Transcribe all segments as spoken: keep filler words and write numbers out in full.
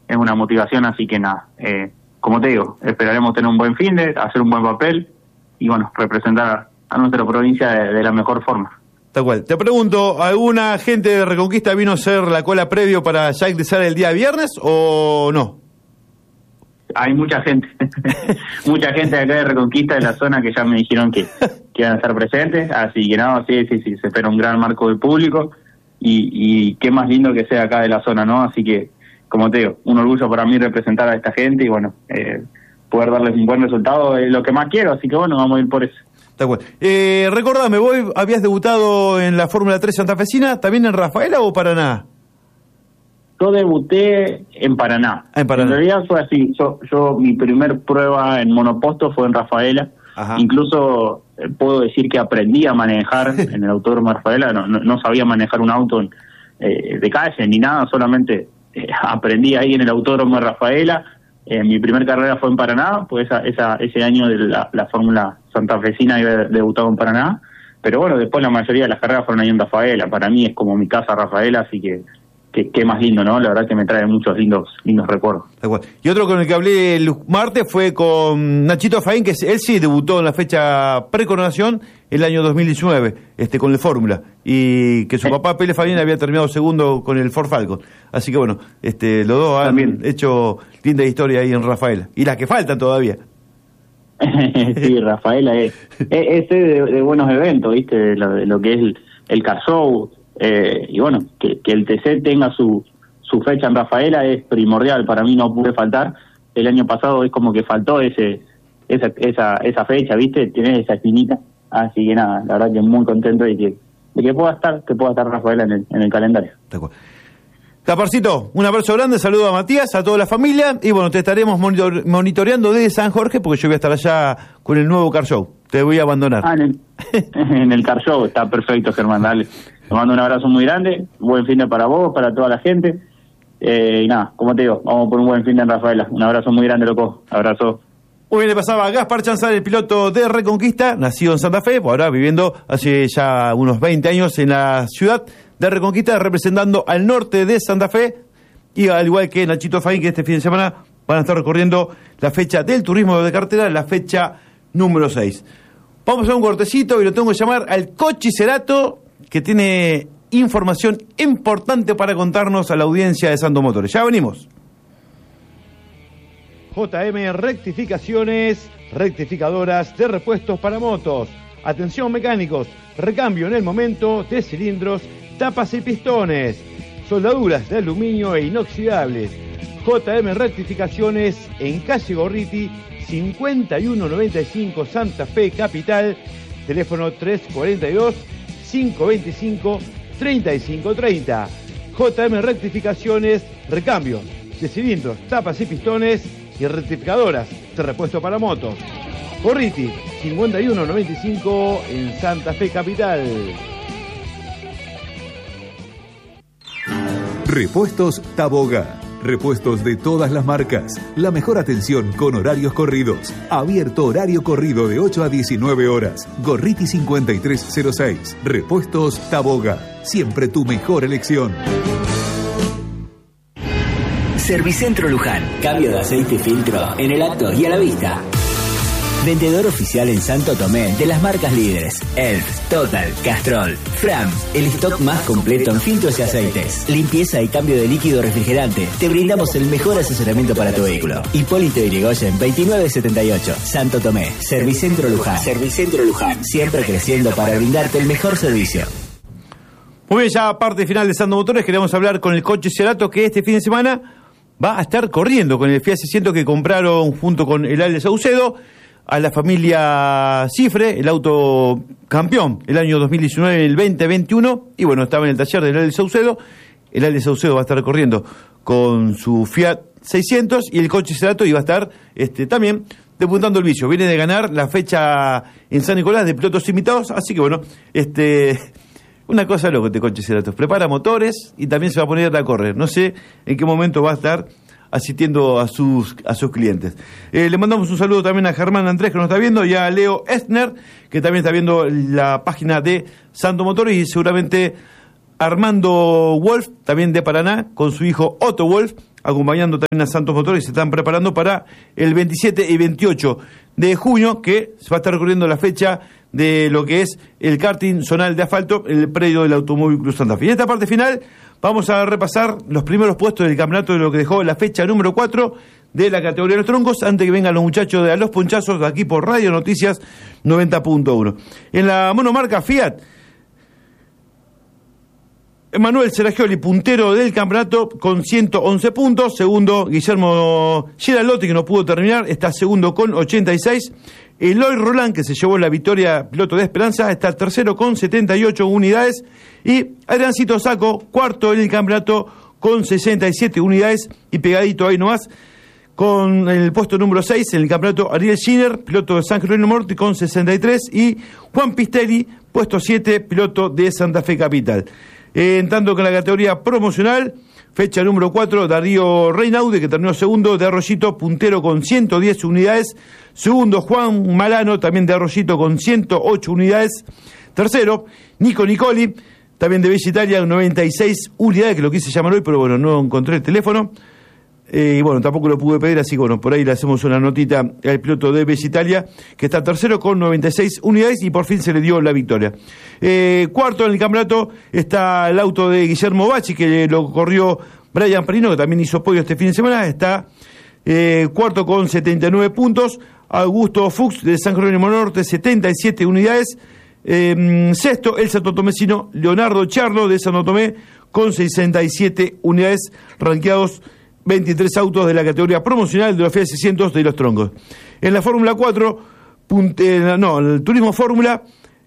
es una motivación, así que nada, eh, como te digo, esperaremos tener un buen fin de, hacer un buen papel y bueno, representar a nuestra provincia de, de la mejor forma. Tal cual. Te pregunto, ¿alguna gente de Reconquista vino a hacer la cola previo para ya ingresar el día viernes o no? Hay mucha gente, mucha gente de acá de Reconquista, de la zona, que ya me dijeron que, que iban a estar presentes, así que no, sí, sí, sí, se espera un gran marco del público y, y qué más lindo que sea acá de la zona, ¿no? Así que, como te digo, un orgullo para mí representar a esta gente y bueno, eh, poder darles un buen resultado es lo que más quiero, así que bueno, vamos a ir por eso. Está bueno. Eh, recordame, ¿vos habías debutado en la Fórmula tres santafesina, también en Rafaela o Paraná? Yo debuté en Paraná. Ah, en Paraná. En realidad fue así. Yo, yo mi primer prueba en monoposto fue en Rafaela. Ajá. Incluso eh, puedo decir que aprendí a manejar en el Autódromo de Rafaela. No, no, no sabía manejar un auto en, eh, de calle ni nada, solamente eh, aprendí ahí en el Autódromo de Rafaela. Eh, mi primer carrera fue en Paraná, pues esa, esa, ese año de la, la Fórmula santafesina había debutado en Paraná. Pero bueno, después la mayoría de las carreras fueron ahí en Rafaela. Para mí es como mi casa Rafaela, así que Qué, qué más lindo, ¿no? La verdad que me trae muchos lindos lindos recuerdos. Y otro con el que hablé el martes fue con Nachito Faín, que él sí debutó en la fecha pre-coronación el año dos mil diecinueve, este, con el Fórmula, y que su papá Pele Faín había terminado segundo con el Ford Falcon. Así que bueno, este, los dos han También. hecho linda historia ahí en Rafaela, y las que faltan todavía. Sí, Rafaela es, es, es de, de buenos eventos, ¿viste? De lo, de lo que es el, el car show. Eh, y bueno, que, que el T C tenga su su fecha en Rafaela es primordial, para mí no pude faltar. El año pasado es como que faltó ese esa esa esa fecha, ¿viste? Tenés esa espinita, así que nada, la verdad que muy contento de que de que pueda estar, que pueda estar Rafaela en el, en el calendario. Taparcito, un abrazo grande, saludo a Matías, a toda la familia, y bueno, te estaremos monitor, monitoreando desde San Jorge, porque yo voy a estar allá con el nuevo Car Show. Te voy a abandonar. Ah, en el, en el Car Show, está perfecto, Germán, dale. Te mando un abrazo muy grande, buen fin de para vos, para toda la gente, eh, y nada, como te digo, vamos por un buen fin de en Rafaela. Un abrazo muy grande, loco, abrazo. Muy bien, le pasaba a Gaspar Chanzar, el piloto de Reconquista, nacido en Santa Fe, ahora viviendo hace ya unos veinte años en la ciudad de Reconquista, representando al norte de Santa Fe, y al igual que Nachito Faín, que este fin de semana van a estar recorriendo la fecha del turismo de carretera, la fecha número seis. Vamos a un cortecito y lo tengo que llamar al Cochi Cerato, que tiene información importante para contarnos a la audiencia de Santo Motores. Ya venimos. J M Rectificaciones, rectificadoras de repuestos para motos. Atención mecánicos, recambio en el momento de cilindros, tapas y pistones, soldaduras de aluminio e inoxidables. J M Rectificaciones en calle Gorriti, cincuenta y uno noventa y cinco, Santa Fe Capital, teléfono tres cuarenta y dos, cinco veinticinco, treinta y cinco treinta. J M Rectificaciones, recambio de cilindros, tapas y pistones y rectificadoras de repuesto para motos. Gorriti, cincuenta y uno noventa y cinco en Santa Fe Capital. Repuestos Taboga. Repuestos de todas las marcas. La mejor atención con horarios corridos. Abierto horario corrido de ocho a diecinueve horas. Gorriti cincuenta y tres cero seis. Repuestos Taboga. Siempre tu mejor elección. Servicentro Luján. Cambio de aceite y filtro en el acto y a la vista. Vendedor oficial en Santo Tomé de las marcas líderes Elf, Total, Castrol, Fram. El stock más completo en filtros y aceites. Limpieza y cambio de líquido refrigerante. Te brindamos el mejor asesoramiento para tu vehículo. Hipólito Yrigoyen veintinueve setenta y ocho. Santo Tomé. Servicentro Luján. Servicentro Luján. Siempre creciendo para brindarte el mejor servicio. Muy bien, ya parte final de Santo Motores, queremos hablar con el Cochi Cerato, que este fin de semana va a estar corriendo con el Fiat seiscientos que compraron junto con el Alde Saucedo a la familia Cifre, el auto campeón el año dos mil diecinueve, el veinte veintiuno, y bueno, estaba en el taller del Alde Saucedo. El Alde Saucedo va a estar corriendo con su Fiat seiscientos y el Cochi Cerato iba a estar este, también despuntando el vicio. Viene de ganar la fecha en San Nicolás de pilotos invitados, así que bueno, este una cosa loco este Cochi Cerato. Prepara motores y también se va a poner a correr. No sé en qué momento va a estar asistiendo a sus a sus clientes. Eh, le mandamos un saludo también a Germán Andrés, que nos está viendo, y a Leo Estner, que también está viendo la página de Santo Motores, y seguramente Armando Wolf, también de Paraná, con su hijo Otto Wolf, acompañando también a Santos Motores, y se están preparando para el veintisiete y veintiocho de junio, que se va a estar recorriendo la fecha de lo que es el karting zonal de asfalto, el predio del Automóvil Club Santa Fe. Y en esta parte final vamos a repasar los primeros puestos del campeonato de lo que dejó la fecha número cuatro de la categoría de los troncos, antes que vengan los muchachos de A los Ponchazos, aquí por Radio Noticias noventa punto uno. En la monomarca Fiat, Emanuel Seragioli, puntero del campeonato con ciento once puntos. Segundo, Guillermo Giralotti, que no pudo terminar, está segundo con ochenta y seis. Eloy Roland, que se llevó la victoria, piloto de Esperanza, está tercero con setenta y ocho unidades. Y Adriancito Saco, cuarto en el campeonato con sesenta y siete unidades. Y pegadito ahí nomás, con el puesto número seis en el campeonato, Ariel Schiner, piloto de San Jerónimo Norte, con sesenta y tres. Y Juan Pistelli, puesto siete, piloto de Santa Fe Capital. Eh, en tanto que en la categoría promocional, fecha número cuatro, Darío Reinaude, que terminó segundo, de Arroyito, puntero con ciento diez unidades. Segundo, Juan Malano, también de Arroyito, con ciento ocho unidades. Tercero, Nico Nicoli, también de Bella Italia, noventa y seis unidades, que lo quise llamar hoy, pero bueno, no encontré el teléfono. Eh, y bueno, tampoco lo pude pedir, así que bueno, por ahí le hacemos una notita al piloto de Bella Italia, que está tercero con noventa y seis unidades y por fin se le dio la victoria. Eh, cuarto en el campeonato está el auto de Guillermo Bacci, que lo corrió Brian Perino, que también hizo podio este fin de semana, está eh, cuarto con setenta y nueve puntos. Augusto Fuchs de San Jerónimo Norte, setenta y siete unidades. Eh, sexto, el santotomecino Leonardo Charlo de Santo Tomé, con sesenta y siete unidades, rankeados veintitrés autos de la categoría promocional de los Fiat seiscientos de los troncos. En la Fórmula cuatro, punte, no, el Turismo Fórmula,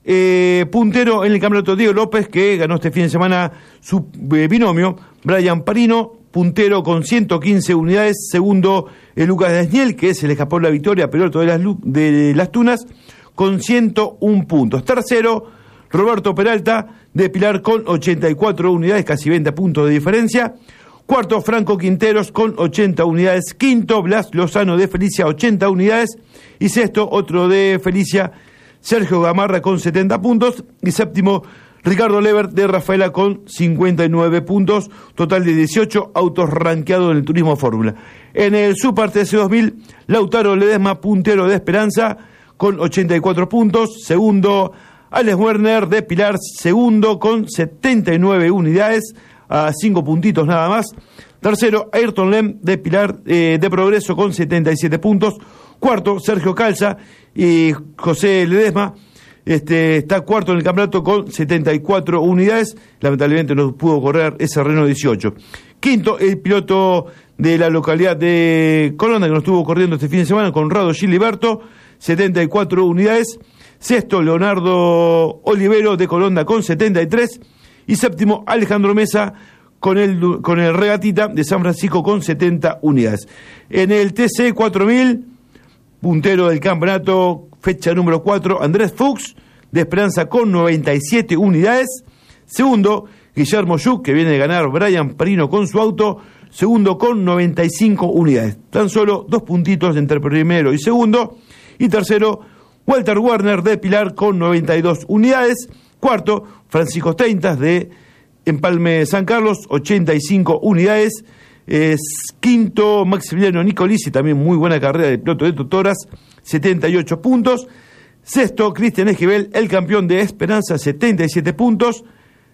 eh, puntero en el campeonato Diego López, que ganó este fin de semana su eh, binomio, Brian Parino, puntero con ciento quince unidades. Segundo, eh, Lucas Desniel, que se le escapó la victoria, piloto de las, de las Tunas, con ciento uno puntos. Tercero, Roberto Peralta, de Pilar, con ochenta y cuatro unidades, casi veinte puntos de diferencia. Cuarto, Franco Quinteros, con ochenta unidades. Quinto, Blas Lozano de Felicia, ochenta unidades. Y sexto, otro de Felicia, Sergio Gamarra, con setenta puntos. Y séptimo, Ricardo Levert de Rafaela, con cincuenta y nueve puntos. Total de dieciocho autos rankeados en el Turismo Fórmula. En el Super T C dos mil, Lautaro Ledesma, puntero de Esperanza, con ochenta y cuatro puntos. Segundo, Alex Werner de Pilar, segundo, con setenta y nueve unidades. A cinco puntitos nada más. Tercero, Ayrton Lem de Pilar eh, de Progreso, con setenta y siete puntos. Cuarto, Sergio Calza y José Ledesma, este, está cuarto en el campeonato con setenta y cuatro unidades. Lamentablemente no pudo correr ese Renault dieciocho. Quinto, el piloto de la localidad de Colonda, que no estuvo corriendo este fin de semana, Conrado Giliberto, setenta y cuatro unidades. Sexto, Leonardo Olivero de Colonda, con setenta y tres. Y séptimo, Alejandro Mesa con el, con el Regatita de San Francisco, con setenta unidades. En el T C cuatro mil, puntero del campeonato, fecha número cuatro, Andrés Fuchs de Esperanza, con noventa y siete unidades. Segundo, Guillermo Yuc, que viene de ganar Brian Perino con su auto, segundo con noventa y cinco unidades. Tan solo dos puntitos entre primero y segundo. Y tercero, Walter Werner de Pilar, con noventa y dos unidades. Cuarto, Francisco Teintas de Empalme San Carlos, ochenta y cinco unidades. Eh, quinto, Maximiliano Nicolisi, también muy buena carrera de piloto de Totoras, setenta y ocho puntos. Sexto, Cristian Esquivel, el campeón de Esperanza, setenta y siete puntos.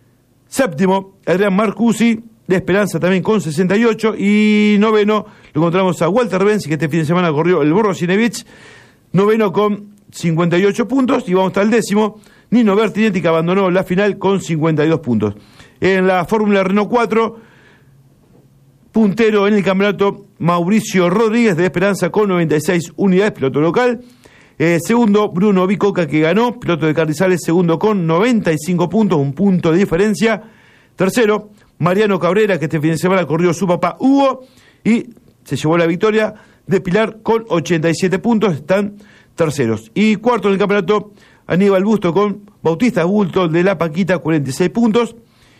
Séptimo, Adrián Marcusi de Esperanza, también con sesenta y ocho. Y noveno, lo encontramos a Walter Benzi, que este fin de semana corrió el Burro Cinevich, noveno con cincuenta y ocho puntos. Y vamos hasta el décimo, Nino Bertinetti, que abandonó la final con cincuenta y dos puntos. En la Fórmula Renault cuatro, puntero en el campeonato, Mauricio Rodríguez de Esperanza, con noventa y seis unidades, piloto local. Eh, segundo, Bruno Bicoca, que ganó, piloto de Carrizales, segundo con noventa y cinco puntos, un punto de diferencia. Tercero, Mariano Cabrera, que este fin de semana corrió su papá Hugo y se llevó la victoria de Pilar con ochenta y siete puntos, están terceros. Y cuarto en el campeonato, Aníbal Busto con Bautista Bulto de La Paquita, cuarenta y seis puntos.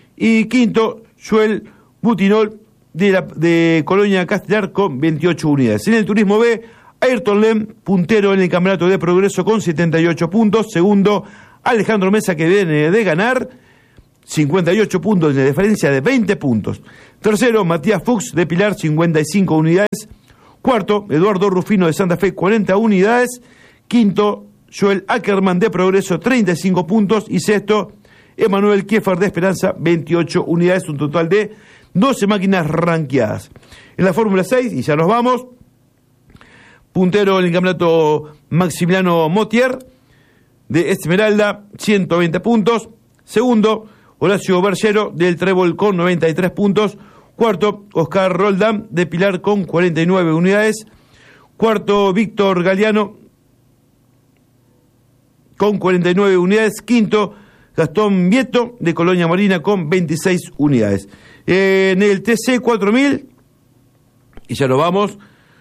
Y quinto, Joel Butinol de, la, de Colonia Castellar, con veintiocho unidades. En el Turismo B, Ayrton Lem, puntero en el campeonato de Progreso, con setenta y ocho puntos. Segundo, Alejandro Mesa, que viene de ganar, cincuenta y ocho puntos, de diferencia de veinte puntos. Tercero, Matías Fuchs de Pilar, cincuenta y cinco unidades. Cuarto, Eduardo Rufino de Santa Fe, cuarenta unidades. Quinto, Joel Ackerman de Progreso, treinta y cinco puntos. Y sexto, Emanuel Kiefer de Esperanza, veintiocho unidades, un total de doce máquinas ranqueadas. En la Fórmula seis, y ya nos vamos, puntero en el campeonato Maximiliano Motier de Esmeralda, ciento veinte puntos. Segundo, Horacio Bergero del Trébol con noventa y tres puntos. Cuarto, Oscar Roldán de Pilar con cuarenta y nueve unidades. Cuarto, Víctor Galeano con cuarenta y nueve unidades. Quinto, Gastón Vieto de Colonia Marina con veintiséis unidades. Eh, en el T C cuatro mil, y ya lo vamos,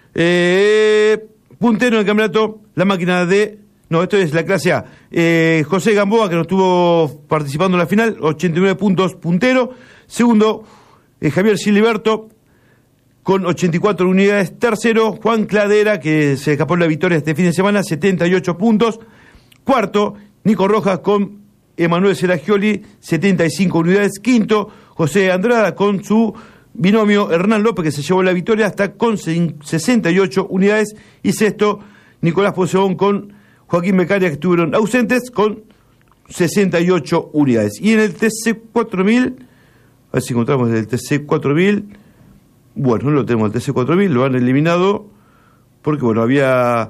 eh, puntero en el campeonato, la máquina de... No, esto es la clase A. Eh, José Gamboa, que no estuvo participando en la final, ochenta y nueve puntos, puntero. Segundo, eh, Javier Siliberto, con ochenta y cuatro unidades. Tercero, Juan Cladera, que se escapó en la victoria este fin de semana, setenta y ocho puntos. Cuarto, Nico Rojas con Emanuel Seragioli, setenta y cinco unidades. Quinto, José Andrada con su binomio Hernán López, que se llevó la victoria, hasta con sesenta y ocho unidades. Y sexto, Nicolás Poseón con Joaquín Becaria, que estuvieron ausentes, con sesenta y ocho unidades. Y en el T C cuatro mil, a ver si encontramos el T C cuatro mil, bueno, no lo tenemos el T C cuatro mil, lo han eliminado, porque bueno, había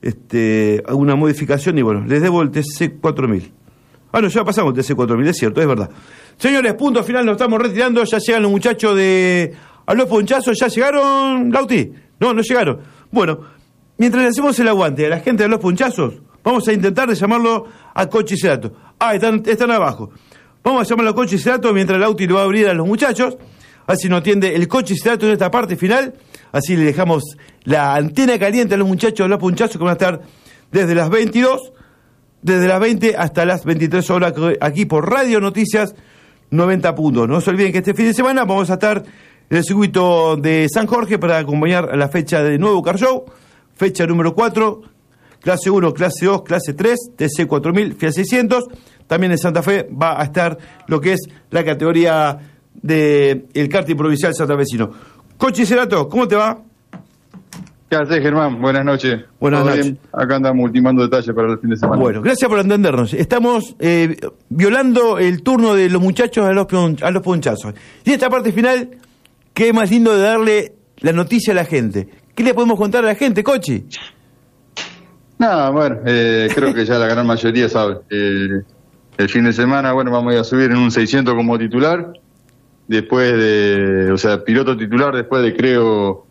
este, alguna modificación, y bueno, les debo el T C cuatro mil. Ah, no, ya pasamos el T C cuatro mil, es cierto, es verdad. Señores, punto final, nos estamos retirando, ya llegan los muchachos de a los ponchazos, ¿ya llegaron, Lauti? No, no llegaron. Bueno, mientras le hacemos el aguante a la gente de los punchazos, vamos a intentar de llamarlo a Cochi Cerato. Ah, están, están abajo. Vamos a llamarlo a Cochi Cerato mientras el Lauti lo va a abrir a los muchachos. Así nos atiende el Cochi Cerato en esta parte final. Así le dejamos la antena caliente a los muchachos de los punchazos, que van a estar desde las veintidós, desde las veinte hasta las veintitrés horas, aquí por Radio Noticias noventa puntos. No se olviden que este fin de semana vamos a estar en el circuito de San Jorge para acompañar a la fecha de Nuevo Car Show. Fecha número cuatro, clase uno, clase dos, clase tres, T C cuatro mil, Fiat seiscientos. También en Santa Fe va a estar lo que es la categoría del karting provincial santafesino. Cochi Cerato, ¿cómo te va? ¿Qué haces, Germán? Buenas noches. Buenas noches. Bien? Acá andamos ultimando detalles para el fin de semana. Bueno, gracias por entendernos. Estamos eh, violando el turno de los muchachos a los, a los ponchazos. Y esta parte final, qué más lindo de darle la noticia a la gente. ¿Qué le podemos contar a la gente, Cochi? Nada, bueno, eh, creo que ya la gran mayoría sabe. Eh, el fin de semana, bueno, vamos a ir a subir en un seiscientos como titular. Después de, o sea, piloto titular después de, creo,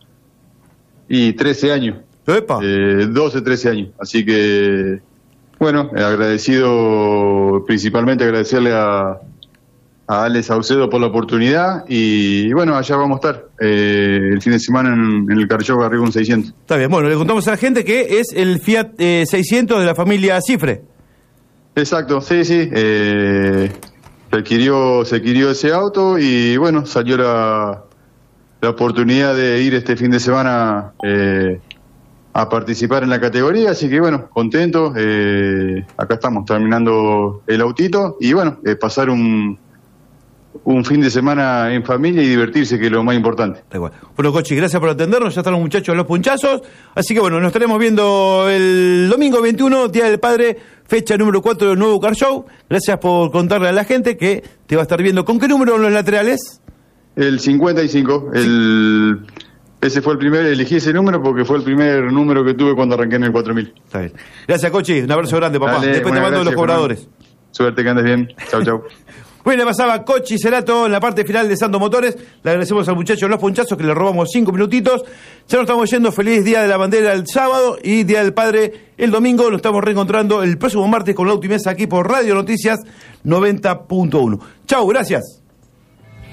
y trece años. ¡Epa! Eh, doce, trece años. Así que, bueno, agradecido, principalmente agradecerle a, a Alex Saucedo por la oportunidad. Y, y bueno, allá vamos a estar eh, el fin de semana en, en el Car Show arriba un seiscientos. Está bien, bueno, le contamos a la gente que es el Fiat eh, seiscientos de la familia Cifre. Exacto, sí, sí. Eh, se adquirió, se adquirió ese auto y bueno, salió la, la oportunidad de ir este fin de semana eh, a participar en la categoría, así que bueno, contento. Eh, acá estamos terminando el autito y bueno, eh, pasar un un fin de semana en familia y divertirse, que es lo más importante. Bueno, Cochi, gracias por atendernos, ya están los muchachos de los punchazos, así que bueno, nos estaremos viendo el domingo veintiuno, Día del Padre, fecha número cuatro del Nuevo Car Show. Gracias por contarle a la gente que te va a estar viendo. ¿Con qué número en los laterales? El cincuenta y cinco, el... ese fue el primer, elegí ese número porque fue el primer número que tuve cuando arranqué en el cuatro mil. Está bien. Gracias, Cochi, un abrazo grande, papá. Dale, después te mando los cobradores. Fernando. Suerte, que andes bien. Chau, chau. Bueno, le pasaba Cochi Cerato en la parte final de Santo Motores. Le agradecemos al muchacho de los ponchazos que le robamos cinco minutitos. Ya nos estamos yendo. Feliz Día de la Bandera el sábado y Día del Padre el domingo. Nos estamos reencontrando el próximo martes con la Lauti Mesa aquí por Radio Noticias noventa punto uno. Chau, gracias.